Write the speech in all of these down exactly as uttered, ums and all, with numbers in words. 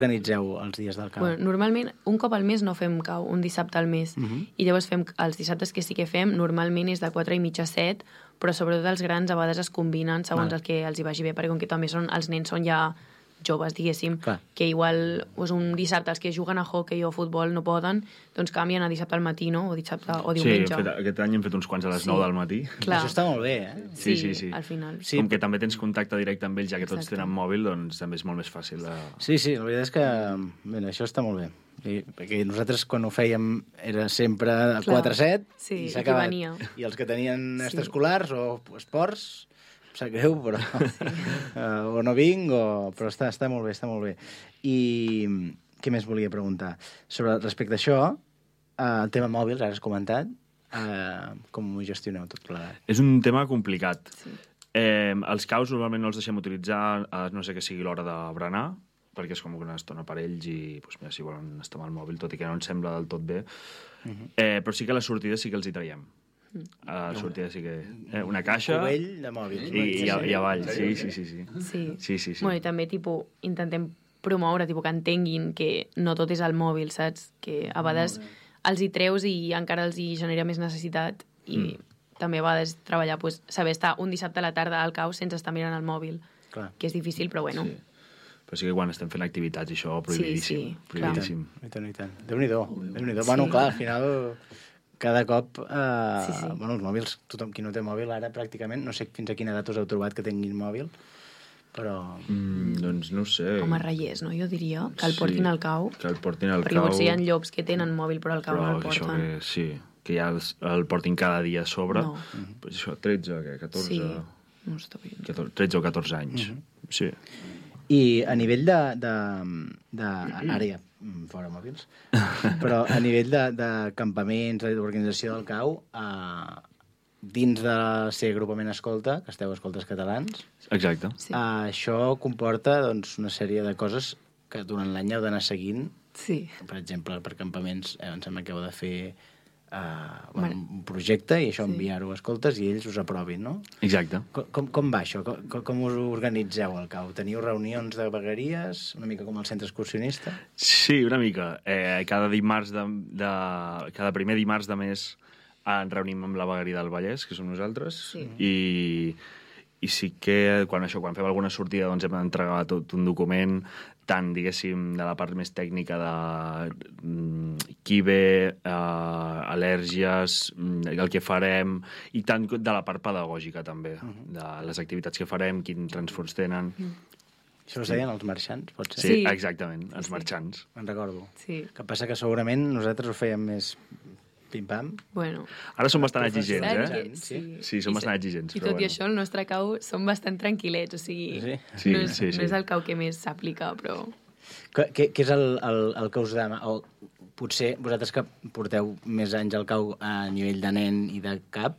organitzeu els dies del cau? Bueno, normalment, un cop al mes no fem cau, un dissabte al mes. Uh -huh. I llavors fem, els dissabtes que sí que fem, normalment és de quatre i mitja a set, però sobretot els grans a vegades es combinen segons vale. El que els hi vagi bé, perquè com que també són, els nens són ja joves, diguéssim, clar. Que igual doncs un dissabte els que juguen a hockey o a futbol no poden, doncs canvien a dissabte al matí, no? O dissabte o diumenge. Sí, fet, aquest any hem fet uns quants a les sí. nou del matí. Clar. Això està molt bé, eh? Sí, sí, sí. Al final. Sí. Com que també tens contacte directe amb ells, ja que tots Exacte. Tenen mòbil, doncs també és molt més fàcil de... Sí, sí, la veritat és que bé, això està molt bé. I, perquè nosaltres quan ho fèiem era sempre a quatre a set sí, i s'ha acabat. I els que tenien sí. extraescolars o esports... sap greu, però... Sí. uh, o no vinc, o... però està, està molt bé, està molt bé. I què més volia preguntar? Sobre, respecte a això, uh, el tema mòbils, ara has comentat, uh, com ho gestioneu tot plegat? És un tema complicat. Sí. Eh, els caus normalment no els deixem utilitzar, a no sé que sigui l'hora de berenar, perquè és com una estona per ells i doncs, mira, si volen estar amb el mòbil, tot i que no ens sembla del tot bé. Uh-huh. eh, però sí que a les sortides sí que els hi traiem. A la sortida sí que... Eh, una caixa... Un cubell de mòbils. I, i, a, i avall, sí, sí, sí. Sí, sí. sí, sí, sí. Bueno, i també, tipus, intentem promoure, tipus, que entenguin que no tot és el mòbil, saps? Que a vegades els hi treus i encara els hi genera més necessitat i mm. també a vegades treballar, pues, saber estar un dissabte a la tarda al cau sense estar mirant el mòbil, clar. Que és difícil, però bueno... Sí. Però sí que quan estem fent activitats i això, prohibidíssim. Sí, sí, prohibidíssim. I tant, i tant. Déu-n'hi-do, Déu-n'hi-do. Sí. Bueno, clar, al final... Cada cop, eh, sí, sí. bueno, els mòbils, tothom qui no té mòbil ara pràcticament, no sé fins a quina edat us heu trobat que tinguin mòbil, però... Mm, doncs no ho sé. Com a reiers, no? Jo diria que el portin sí, al cau. Que el portin al perquè cau. Perquè potser hi ha llops que tenen mòbil però al cau però no el porten. Que, sí, que ja el, el portin cada dia a sobre. No. Pues això, tretze, catorze... Sí, no està bé. catorze, tretze o catorze anys, uh -huh. sí. I a nivell de... de, de ara ja, fora mòbils, però a nivell de, de campaments, d'organització del cau, eh, dins de ser agrupament escolta, que esteu escoltes catalans, exacte. Sí. Eh, això comporta doncs, una sèrie de coses que durant l'any heu d'anar seguint. Sí. Per exemple, per campaments, eh, em sembla que heu de fer uh, bueno, un projecte i això sí. enviar-ho a escoltes i ells us aprovin, no? Exacte. Com, com, com va això? Com, com us organitzeu al cau? Teniu reunions de vegueries, una mica com el centre excursionista? Sí, una mica. Eh, cada dimarts de, de... Cada primer dimarts de mes ens reunim amb la vegueria del Vallès, que som nosaltres, sí. i, i sí que quan, això, quan fem alguna sortida doncs hem d'entregar tot un document, tant, diguéssim, de la part més tècnica de mm, qui ve, eh, al·lèrgies, el que farem, i tant de la part pedagògica, també, uh-huh. de les activitats que farem, quins transports tenen... Uh-huh. Això us deien els marxants, pot ser? Sí, sí. Exactament, els sí. marxants. Me'n recordo. Sí. Que passa que segurament nosaltres ho fèiem més pim-pam. Bueno. Ara som bastant exigents, eh? Sí, sí som bastant exigents. I tot bueno. i això, el nostre cau som bastant tranquil·lets, o sigui, sí? Sí, no, és, sí, sí. no és el cau que més s'aplica, però... Què, què és el, el, el que us dema? O potser vosaltres que porteu més anys al cau a nivell de nen i de cap,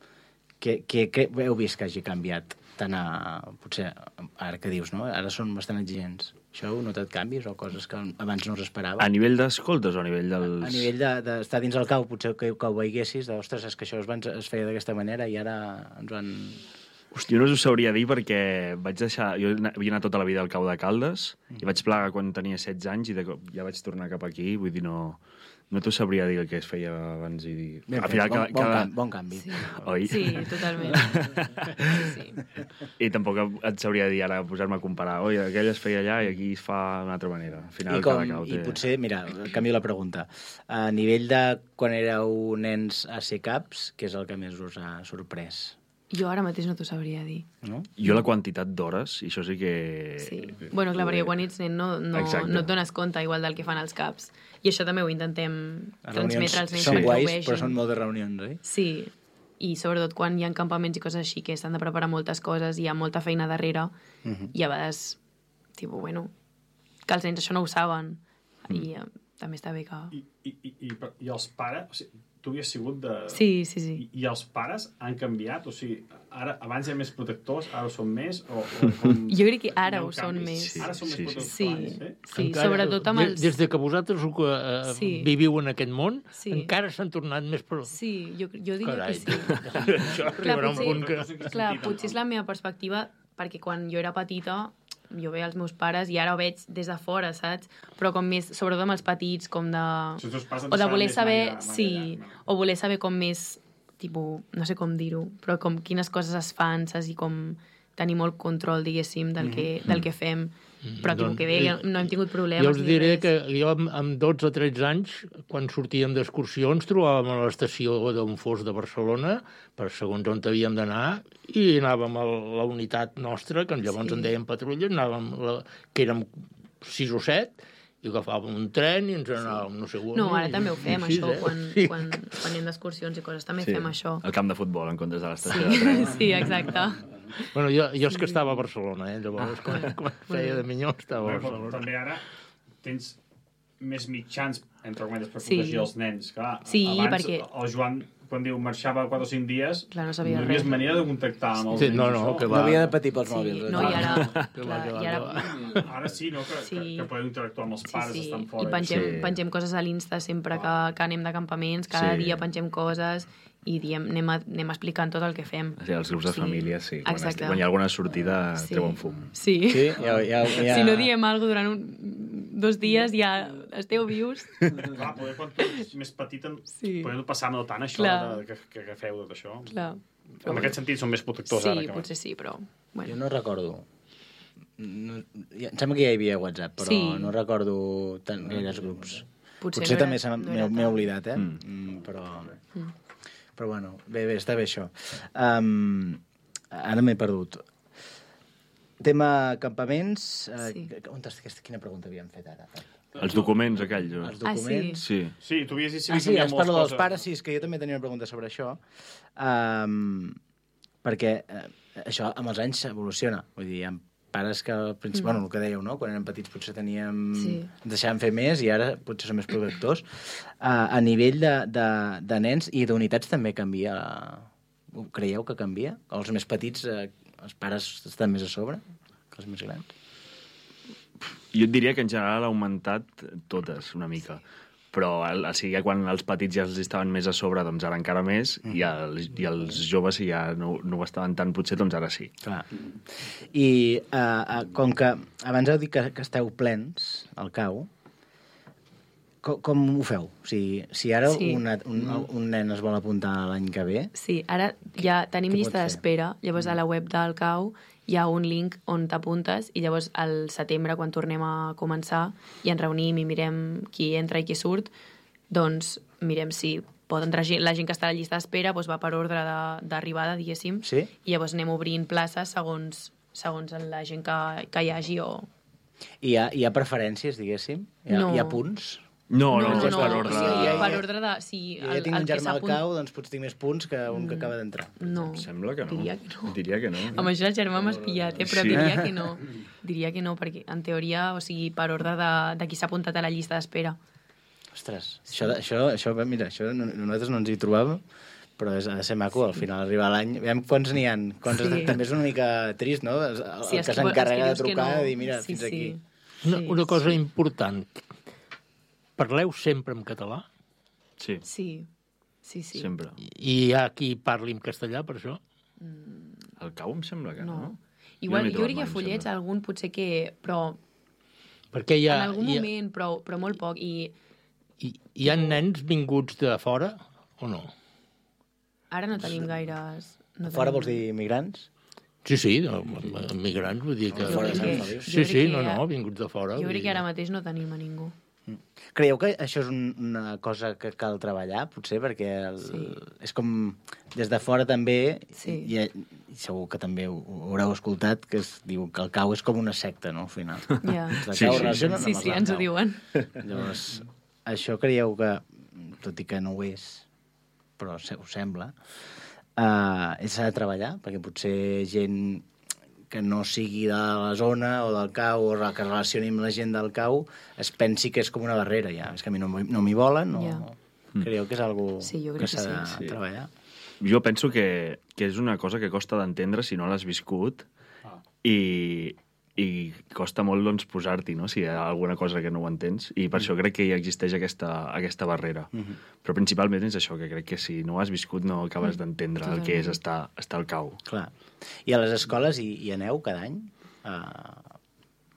què, què, què heu vist que hagi canviat? Tant a... Potser, ara que dius, no? Ara són bastant exigents. Això heu notat canvis o coses que abans no us esperava? A nivell d'escoltes o a nivell dels... A, a nivell d'estar de, de dins el cau, potser que, que ho veiessis, de, ostres, és que això es, es feia d'aquesta manera i ara ens van... Hosti, jo no us ho sabria dir perquè vaig deixar... Jo havia anat tota la vida al cau de Caldes mm. i vaig plegar quan tenia setze anys i de cop ja vaig tornar cap aquí, vull dir, no... No t'ho sabria dir el que es feia abans i dir... Ben, al final, bon, cada... bon, canvi, bon canvi. Sí. Oi? Sí, totalment. Sí, sí. I tampoc et sabria dir ara posar-me a comparar. Oi, aquell es feia allà i aquí es fa d'una altra manera. Al final, I, com, cada cau té... I potser, mira, canvio la pregunta. A nivell de quan éreu nens a ser caps, què és el que més us ha sorprès? Jo ara mateix no t'ho sabria dir. No? Jo la quantitat d'hores, i això sí que... Sí. Bueno, clar, perquè quan ets nen no, no, no et dones compte igual del que fan els caps. I això també ho intentem transmetre als nens. Són perquè guais, ho vegin. Però són moltes reunions, oi? Sí, i sobretot quan hi ha campaments i coses així que s'han de preparar moltes coses i hi ha molta feina darrere, uh-huh. i a vegades, tipus, bueno, que els nens això no ho saben. Mm. I uh, també està bé que... I, i, i, i, i els pares... O sigui, tu havies sigut de... Sí, sí, sí. I, I els pares han canviat? O sigui, ara, abans hi ha més protectors, ara ho són més? O, o com... Jo crec que ara ho són més. Sí, ara són més sí, protectors. Sí, abans, eh? sí, sí, sobretot amb els... Des de que vosaltres uh, sí. viviu en aquest món, sí. encara s'han tornat més... Pro... Sí, jo, jo diria Carai. que sí. Això arribarà un punt que... Clar, potser és la meva perspectiva, perquè quan jo era petita jo veia els meus pares i ara ho veig des de fora, saps? Però com més, sobretot amb els petits, com de... O de voler saber... Sí, o voler saber com més, tipus, no sé com dir-ho, però com quines coses es fan, saps? I com tenir molt control, diguéssim, del que, del que fem. Però tipus que bé, no hem tingut problemes. Jo us diré que jo amb dotze o tretze anys, quan sortíem d'excursió, ens trobàvem a l'estació d'on fos de Barcelona, per segons on havíem d'anar, i anàvem a la unitat nostra, que llavors sí. en dèiem patrulla, anàvem, la, que érem sis o set, i agafàvem un tren i ens anàvem, no sé on. No, ara també ho fem, això, eh? quan, sí. quan, quan anem d'excursions i coses, també sí. fem això. El camp de futbol, en comptes de l'estació sí. de tren. Sí, exacte. Bueno, jo, jo és que estava a Barcelona, eh? Llavors, ah. quan, quan feia de minyó, estava a Barcelona. Però també ara tens més mitjans, entre cometes, per protegir sí. els nens. Clar, sí, abans perquè... el Joan, quan diu marxava quatre o cinc dies, clar, no, no havies manera de contactar amb els sí, nens. No, no, que va. No havia de patir pels sí. mòbils. No, i ara... que clar, va, i ara... ara sí, no? Que, sí. que, que podeu interactuar amb els pares, sí, sí. estan fora. I pengem, sí. pengem coses a l'Insta sempre que, que anem de campaments, cada sí. dia pengem coses i diem, anem, a, anem explicant tot el que fem. Sí, els grups de sí. família, sí. Quan, exacte. quan hi ha alguna sortida, sí. treuen fum. Sí. sí ja, ja, ja... Si no diem alguna cosa durant un, dos dies, ja esteu vius. Clar, poder, quan tu ets més petit, sí. podeu passar no tant això de, que, que, que feu tot això. Clar. Però en aquest sentit són més protectors sí, ara. Sí, potser sí, però... Bueno. Jo no recordo. No, ja, em sembla que ja hi havia WhatsApp, però sí. no recordo tant gaires grups. Potser, potser no també m'he no oblidat, eh? Mm. Mm, però... Mm. Però bueno, bé, bé, està bé això. Um, ara m'he perdut. Tema campaments... Uh, sí. On estàs? Quina pregunta havíem fet ara? Els documents, aquells. No? Els documents? Ah, sí. Sí, sí tu havies dit si ah, sí, es parla dels coses. pares, sí, és que jo també tenia una pregunta sobre això. Um, perquè uh, això amb els anys evoluciona. Vull dir, hi ha pares que al principi, mm. bueno, el que dèieu, no? Quan érem petits potser teníem... Sí. Ens deixàvem fer més i ara potser som més protectors. Uh, a nivell de, de, de nens i d'unitats també canvia. Uh, creieu que canvia? Els més petits, uh, els pares estan més a sobre que els més grans? Jo et diria que en general ha augmentat totes, una mica. Però o sigui, quan els petits ja els estaven més a sobre, doncs ara encara més, mm. i, els, i els joves si ja no, no ho estaven tant potser, doncs ara sí. Clar. I uh, uh, com que abans heu dit que, que esteu plens al cau, com, com ho feu? O sigui, si ara sí. una, un, un nen es vol apuntar l'any que ve... Sí, ara ja tenim llista d'espera, llavors a la web del cau hi ha un link on t'apuntes i llavors al setembre, quan tornem a començar i ens reunim i mirem qui entra i qui surt, doncs mirem si pot entrar gent, la gent que està a la llista d'espera doncs va per ordre d'arribada, diguéssim, sí? I llavors anem obrint places segons, segons la gent que, que hi hagi o... I hi ha, hi ha preferències, diguéssim? Hi ha, no. hi ha punts? No, no, no, no, és no, per ordre... Sí, de... per ordre de... Sí, el, ja tinc un germà al cau, doncs potser tinc més punts que un que acaba d'entrar. No, sembla que no. Diria que no. Diria que no. Amb això el germà m'has pillat, eh? Però sí. diria que no. Diria que no, perquè en teoria, o sigui, per ordre de, de qui s'ha apuntat a la llista d'espera. Ostres, sí. això, això, això, mira, això no, nosaltres no ens hi trobàvem, però és, ha de ser maco, sí. Al final arribar l'any... Veiem quants n'hi ha. Quants sí. També és una mica trist, no? El, sí, el que s'encarrega de trucar no. i dir, mira, sí, fins sí. aquí. Una, sí, una cosa sí. important. Parleu sempre en català? Sí. Sí, sí, sí. Sempre. I hi ha qui parli en castellà, per això? Mm. El cau em sembla que no. no. Igual, jo, jo crec que a Follets sembla. algun potser que... Però... Perquè hi ha... En algun hi ha, moment, però, però molt poc. I... Hi, hi ha nens vinguts de fora o no? Ara no tenim gaires... No fora tenim... vols dir migrants? Sí, sí, no, migrants, vull dir que... Fora de Sant Feliu. Sí, sí, no, no, vinguts de fora. Jo crec que ara mateix no tenim a ningú. Creieu que això és un, una cosa que cal treballar, potser? Perquè el, sí. és com... Des de fora també, sí. i, i segur que també ho, ho haureu escoltat, que es diu que el cau és com una secta, no?, al final. Ja. Sí, sí, sí, sí, sí, ens ho diuen. Llavors, això creieu que, tot i que no ho és, però ho sembla, uh, s'ha de treballar, perquè potser gent que no sigui de la zona o del cau o que relacioni amb la gent del cau es pensi que és com una barrera ja. És que a mi no, no m'hi volen, no... Yeah. Creieu que és algo sí, que s'ha de sí. treballar? Jo penso que, que és una cosa que costa d'entendre si no l'has viscut ah. i, i costa molt doncs, posar-t'hi, no? Si hi ha alguna cosa que no ho entens, i per mm. això crec que hi existeix aquesta, aquesta barrera. Mm -hmm. Però principalment és això, que crec que si no ho has viscut no acabes d'entendre mm. el que és estar, estar al cau. Clar. I a les escoles hi, hi aneu cada any? Uh,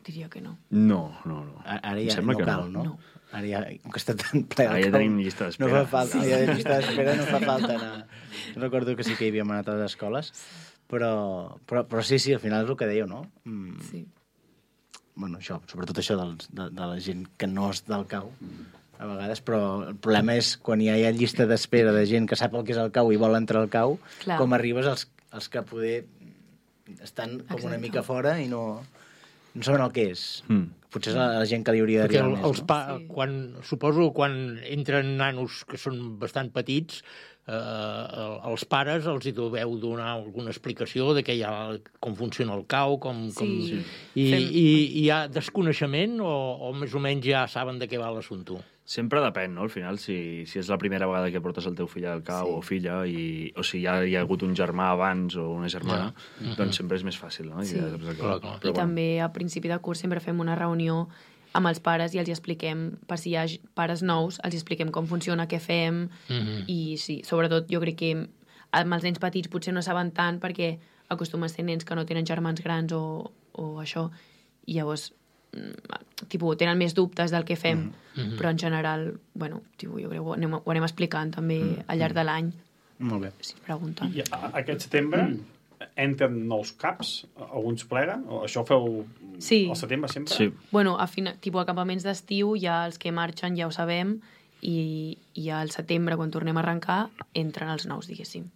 Diria que no. No, no, no. Ara Em ja sembla no que cal, no. no? No. Ara ja, com que està tan ple Ara el ja cau, tenim llista d'espera. No fa falta, ja de llista d'espera no fa falta anar. Recordo que sí que hi havíem anat a les escoles, però, però, però sí, sí, al final és el que dèieu, no? Mm, Sí. bueno, això, sobretot això dels, de, de la gent que no és del cau, a vegades, però el problema és quan hi ha, hi ha llista d'espera de gent que sap el que és el cau i vol entrar al cau, Clar. com arribes als, als que poder estan com una Exacte. mica fora i no, no saben el que és. Mm. Potser és la, la gent que li hauria Perquè d'arribar el, més, els no? pa, Sí. quan, suposo quan entren nanos que són bastant petits, eh, els pares els hi deveu donar alguna explicació de què hi ha, com funciona el cau, com, com... Sí. I, Fem- i, i hi ha desconeixement o, o més o menys ja saben de què va l'assumpte? Sempre depèn, no? Al final, si, si és la primera vegada que portes el teu fill al cau Sí. o filla, i, o si ja hi ha hagut un germà abans o una germana, Ja. doncs sempre és més fàcil, no? I Sí. ja saps el que Clar, va. clar. I també a principi de curs sempre fem una reunió amb els pares i els hi expliquem, per si hi ha pares nous, els hi expliquem com funciona, què fem, Mhm. i sí, sobretot jo crec que amb els nens petits potser no saben tant perquè acostumen a ser nens que no tenen germans grans o, o això, i llavors mm, tipus, tenen més dubtes del que fem, Mhm. però en general, bueno, tipus, jo crec que ho anem, ho anem explicant també al llarg de l'any, Molt bé. si pregunten. I a, aquest setembre entren nous caps, alguns pleguen, o això ho feu Sí. al setembre sempre? Sí. Bueno, a fina, tipus acampaments d'estiu, ja els que marxen ja ho sabem, i, i al setembre, quan tornem a arrencar, entren els nous, diguéssim.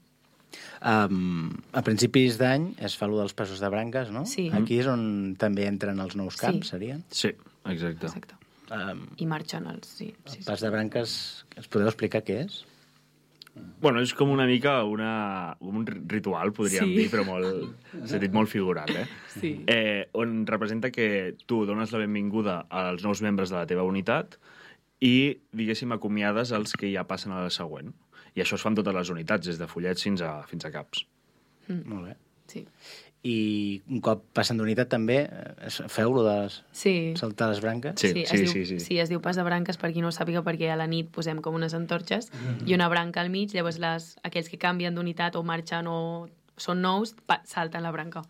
Um, a principis d'any es fa allò dels passos de branques, no? Sí. Aquí és on també entren els nous caps, Sí. serien? Sí, exacte. Exacte. Um, I marxen els... Sí, sí, sí. pas de branques, ens podeu explicar què és? Bueno, és com una mica una, un ritual, podríem Sí. dir, però molt, sentit molt figurat, eh? Sí. eh? On representa que tu dones la benvinguda als nous membres de la teva unitat i, diguéssim, acomiades els que ja passen a la següent. I això es fa amb totes les unitats, des de follets fins a, fins a caps. Molt bé. Sí. I un cop passen d'unitat també, eh, es- feu-lo de Sí. saltar les branques? Sí, sí, es sí, diu, sí, sí. sí, es diu pas de branques, per qui no ho sàpiga, perquè a la nit posem com unes antorxes i una branca al mig, llavors les, aquells que canvien d'unitat o marxen o són nous, pa, salten la branca.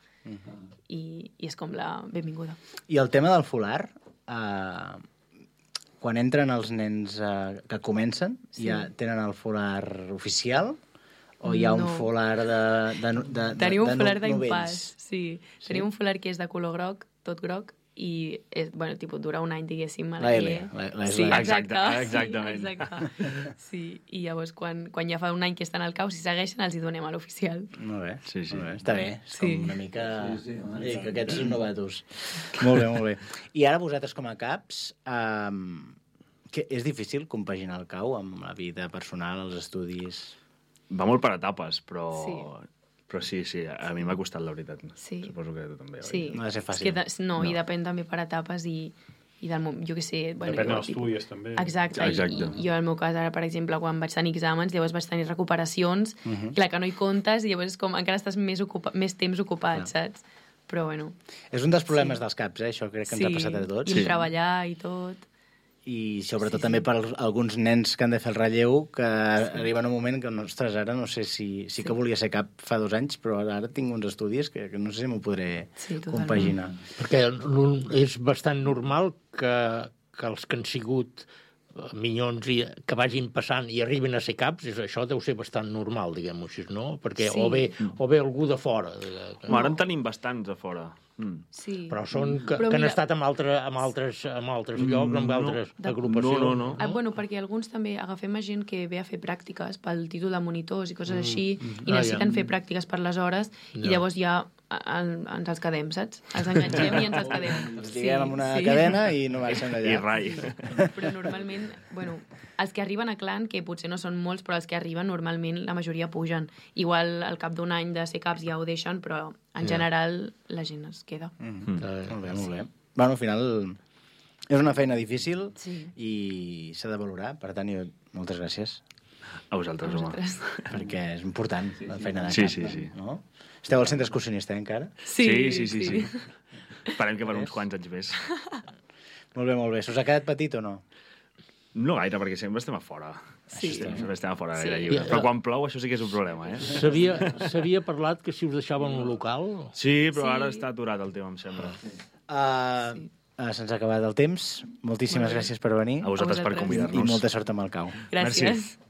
I, I és com la benvinguda. I el tema del folar, eh, quan entren els nens eh, que comencen, Sí. ja tenen el folar oficial o hi ha un No. folar de, de, de, de, Tenim un de folar no- d'impàs, novells? sí. Sí? Tenim un folar que és de color groc, tot groc, i és, bueno, tipus, dura un any, diguéssim. a La L, que- la- la- és sí, la- exacte, Exacte, exactament. Sí, exacte. Sí, i llavors quan, quan ja fa un any que estan al cau, si segueixen, els hi donem a l'oficial. Molt bé, Sí, sí. molt bé. Està bé, és Sí. com una mica... Sí, sí, sí, que aquests són novatos. Molt bé, molt bé. I ara vosaltres com a caps, um, que és difícil compaginar el cau amb la vida personal, els estudis... Va molt per etapes, però... Sí. Però sí, sí, a mi m'ha costat, la veritat. Sí. Suposo que a tu també. oi? Sí. No ha de ser És fàcil. que de, no, no, i No. depèn també per etapes i, i del moment, jo què sé... Bueno, Depèn jo, dels estudis, també. Exacte, Exacte. I, i jo, en el meu cas, ara, per exemple, quan vaig tenir exàmens, llavors vaig tenir recuperacions, uh -huh. clar, que no hi comptes, i llavors és com encara estàs més, ocupa, més temps ocupat, saps? Però, bueno... És un dels problemes sí. dels caps, eh? Això crec que ens ha passat a tots. i el Sí. treballar i tot... I sobretot Sí, sí. també per als- alguns nens que han de fer el relleu, que sí. arriben un moment que, ostres, ara no sé si... Sí, sí que volia ser cap fa dos anys, però ara tinc uns estudis que, que no sé si m'ho podré Sí, totalment. compaginar. Perquè no- és bastant normal que, que els que han sigut eh, minyons i que vagin passant i arriben a ser caps, és, això deu ser bastant normal, diguem-ho així, no? Perquè Sí. o, ve, o ve algú de fora. De, de, Home, ara en tenim bastants a fora. Mm. Sí. però són que, Però que han mira- estat amb, altre, amb, altres, amb altres llocs, amb no. altres De- agrupacions. No, no, no. Ah, bueno, perquè alguns també agafem a gent que ve a fer pràctiques pel títol de monitors i coses així, i Ah, necessiten ja. fer pràctiques per les hores, i Ja. llavors ja a- en, ens els quedem, saps? Els enganxem i ens els quedem. Els lliguem amb una cadena i no marxen d'allà. I rai. Però normalment, bueno, els que arriben a Clan, que potser no són molts, però els que arriben normalment la majoria pugen. Igual al cap d'un any de ser caps ja ho deixen, però en Ja. general la gent es queda. Mm. Molt bé, molt bé. Bueno, al final és una feina difícil Sí. i s'ha de valorar. Per tant, jo, moltes gràcies, A vosaltres, home. Vosaltres. perquè és important la feina de Sí, cap. sí, sí. No? Esteu al centre excursionista, eh, encara? Sí, sí, sí. sí. Esperem que per uns quants anys més. Molt bé, molt bé. Se us ha quedat petit o no? No gaire, perquè sempre estem a fora. Sí. Estem, sempre estem a fora de Sí. l'aire lliure. Ja. Però quan plou, això sí que és un problema, eh? S'havia s'havia parlat que si us deixaven un local... Sí, però Sí. ara està aturat el tema, em sembla. Uh, sí. uh, se'ns ha acabat el temps. Moltíssimes gràcies per venir. A vosaltres per i convidar-nos. molta sort amb el cau. Gràcies. Merci.